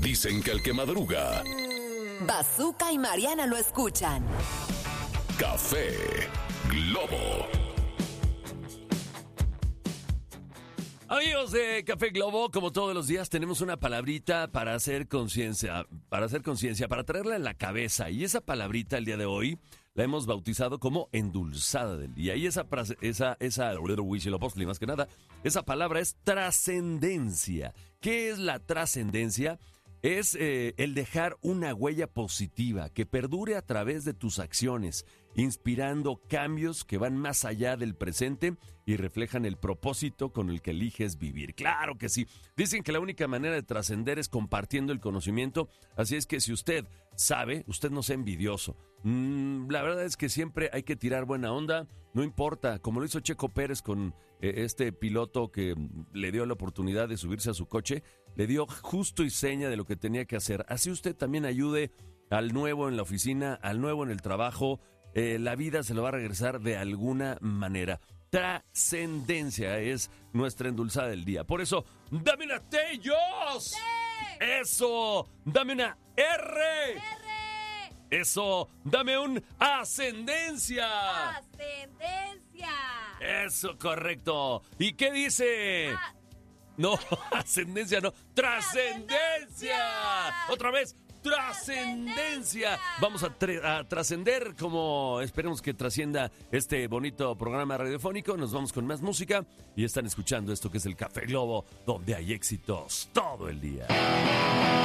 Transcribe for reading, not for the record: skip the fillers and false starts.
Dicen que el que madruga, Bazooka y Mariana lo escuchan. Café Globo. Amigos de Café Globo, como todos los días tenemos una palabrita para hacer conciencia, para traerla en la cabeza. Y esa palabrita el día de hoy la hemos bautizado como endulzada del día. Y esa más que nada, esa palabra es trascendencia. ¿Qué es la trascendencia? Es el dejar una huella positiva que perdure a través de tus acciones, inspirando cambios que van más allá del presente y reflejan el propósito con el que eliges vivir. ¡Claro que sí! Dicen que la única manera de trascender es compartiendo el conocimiento, así es que si usted sabe, usted no sea envidioso. La verdad es que siempre hay que tirar buena onda, no importa, como lo hizo Checo Pérez con este piloto que le dio la oportunidad de subirse a su coche, le dio justo y seña de lo que tenía que hacer. Así usted también ayude al nuevo en la oficina, al nuevo en el trabajo. La vida se lo va a regresar de alguna manera. Trascendencia es nuestra endulzada del día. Por eso, dame una T, Jos. Eso, dame una R. Eso, dame un ascendencia. Ascendencia. Eso, correcto. ¿Y qué dice? No, ascendencia no, trascendencia. Otra vez, trascendencia. Vamos a trascender como esperemos que trascienda este bonito programa radiofónico. Nos vamos con más música y están escuchando esto que es el Café Globo, donde hay éxitos todo el día.